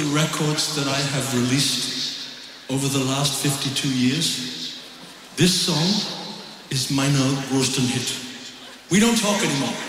records that I have released over the last 52 years, this song is meine größten hit. We don't talk anymore.